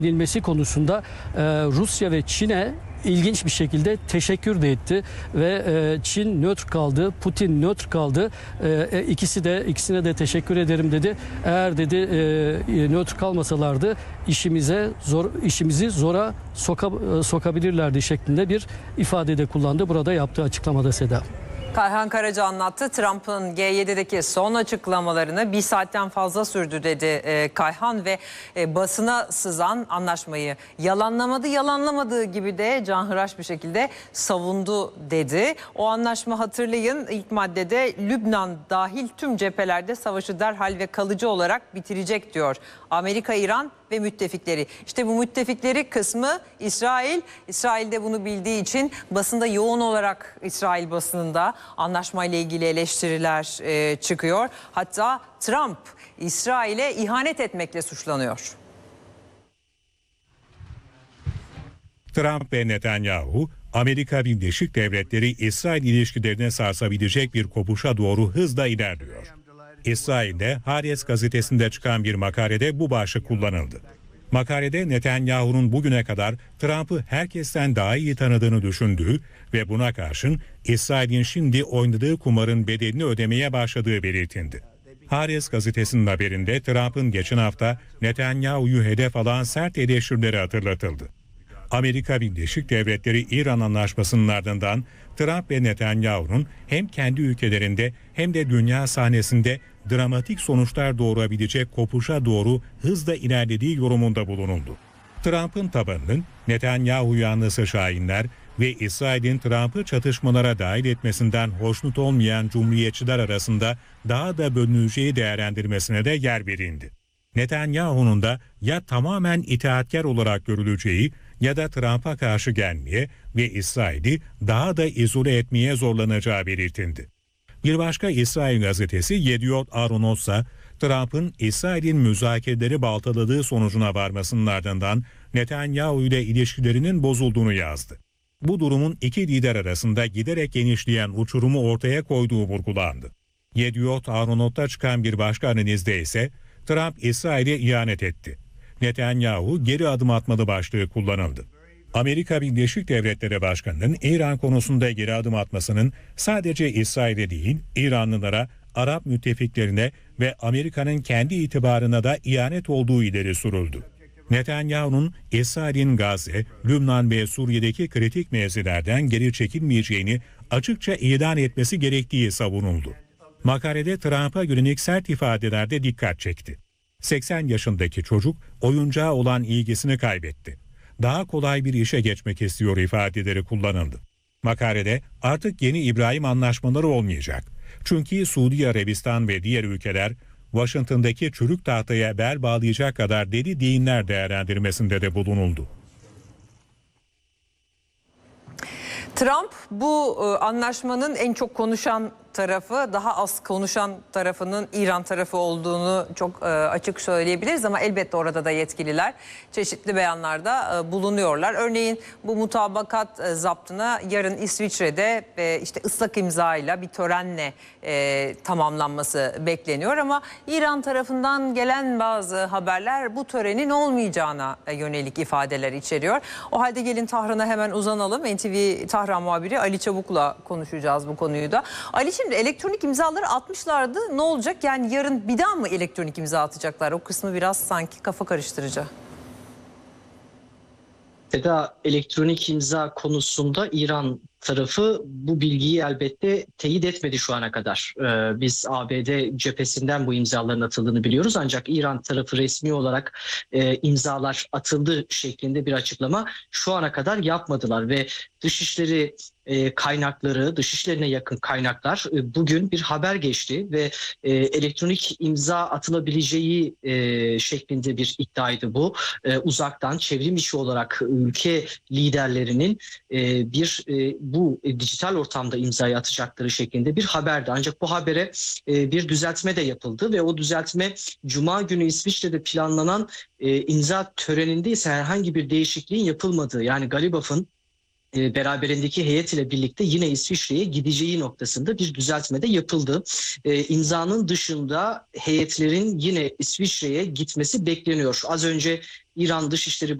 edilmesi konusunda Rusya ve Çin'e ilginç bir şekilde teşekkür de etti ve Çin nötr kaldı, Putin nötr kaldı. İkisine de teşekkür ederim dedi. Eğer dedi nötr kalmasalardı işimizi zora sokabilirlerdi şeklinde bir ifade de kullandı. Burada yaptığı açıklamada Seda. Kayhan Karaca anlattı. Trump'ın G7'deki son açıklamalarını bir saatten fazla sürdü dedi Kayhan ve basına sızan anlaşmayı yalanlamadığı gibi de canhıraş bir şekilde savundu dedi. O anlaşma, hatırlayın, ilk maddede Lübnan dahil tüm cephelerde savaşı derhal ve kalıcı olarak bitirecek diyor. Amerika, İran ve müttefikleri. İşte bu müttefikleri kısmı İsrail. İsrail de bunu bildiği için basında yoğun olarak İsrail basınında anlaşmayla ilgili eleştiriler çıkıyor. Hatta Trump İsrail'e ihanet etmekle suçlanıyor. Trump ve Netanyahu, Amerika Birleşik Devletleri İsrail ilişkilerine sarsabilecek bir kopuşa doğru hızla ilerliyor. İsrail'de Haaretz gazetesinde çıkan bir makalede bu başlık kullanıldı. Makalede Netanyahu'nun bugüne kadar Trump'ı herkesten daha iyi tanıdığını düşündüğü ve buna karşın İsrail'in şimdi oynadığı kumarın bedelini ödemeye başladığı belirtildi. Haaretz gazetesinin haberinde Trump'ın geçen hafta Netanyahu'yu hedef alan sert eleştirileri hatırlatıldı. Amerika Birleşik Devletleri İran anlaşmasının ardından Trump ve Netanyahu'nun hem kendi ülkelerinde hem de dünya sahnesinde dramatik sonuçlar doğurabilecek kopuşa doğru hızla ilerlediği yorumunda bulunuldu. Trump'ın tabanının Netanyahu yanlısı şahinler ve İsrail'in Trump'ı çatışmalara dahil etmesinden hoşnut olmayan cumhuriyetçiler arasında daha da bölüneceği değerlendirmesine de yer verildi. Netanyahu'nun da ya tamamen itaatkar olarak görüleceği ya da Trump'a karşı gelmeye ve İsrail'i daha da izole etmeye zorlanacağı belirtildi. Bir başka İsrail gazetesi Yediot Aronot'sa Trump'ın İsrail'in müzakereleri baltaladığı sonucuna varmasının ardından Netanyahu ile ilişkilerinin bozulduğunu yazdı. Bu durumun iki lider arasında giderek genişleyen uçurumu ortaya koyduğu vurgulandı. Yediot Aronot'ta çıkan bir başka analizde ise Trump İsrail'e ihanet etti. Netanyahu geri adım atmalı başlığı kullanıldı. Amerika Birleşik Devletleri Başkanı'nın İran konusunda geri adım atmasının sadece İsrail'e değil, İranlılara, Arap müttefiklerine ve Amerika'nın kendi itibarına da ihanet olduğu ileri sürüldü. Netanyahu'nun İsrail'in Gazze, Lübnan ve Suriye'deki kritik mevzilerden geri çekilmeyeceğini açıkça ilan etmesi gerektiği savunuldu. Makalede Trump'a yönelik sert ifadelerde dikkat çekti. 80 yaşındaki çocuk oyuncağa olan ilgisini kaybetti. Daha kolay bir işe geçmek istiyor ifadeleri kullanıldı. Makalede artık yeni İbrahim anlaşmaları olmayacak. Çünkü Suudi Arabistan ve diğer ülkeler Washington'daki çürük tahtaya bel bağlayacak kadar deli değiller değerlendirmesinde de bulunuldu. Trump bu anlaşmanın en çok konuşan tarafı, daha az konuşan tarafının İran tarafı olduğunu çok açık söyleyebiliriz ama elbette orada da yetkililer çeşitli beyanlarda bulunuyorlar. Örneğin bu mutabakat zaptına yarın İsviçre'de işte ıslak imzayla bir törenle tamamlanması bekleniyor ama İran tarafından gelen bazı haberler bu törenin olmayacağına yönelik ifadeler içeriyor. O halde gelin Tahran'a hemen uzanalım. NTV Tahran muhabiri Ali Çabuk'la konuşacağız bu konuyu da. Ali, şimdi elektronik imzaları atmışlardı. Ne olacak? Yani yarın bir daha mı elektronik imza atacaklar? O kısmı biraz sanki kafa karıştırıcı. Eda, elektronik imza konusunda İran tarafı bu bilgiyi elbette teyit etmedi şu ana kadar. Biz ABD cephesinden bu imzaların atıldığını biliyoruz ancak İran tarafı resmi olarak imzalar atıldı şeklinde bir açıklama şu ana kadar yapmadılar ve Dışişleri kaynakları, dışişlerine yakın kaynaklar bugün bir haber geçti ve elektronik imza atılabileceği şeklinde bir iddiaydı bu. Uzaktan çevrim içi olarak ülke liderlerinin bu dijital ortamda imzayı atacakları şeklinde bir haberdi. Ancak bu habere bir düzeltme de yapıldı ve o düzeltme Cuma günü İsviçre'de planlanan imza töreninde ise herhangi bir değişikliğin yapılmadığı, yani Galibaf'ın beraberindeki heyet ile birlikte yine İsviçre'ye gideceği noktasında bir düzeltme de yapıldı. İmzanın dışında heyetlerin yine İsviçre'ye gitmesi bekleniyor. Az önce İran Dışişleri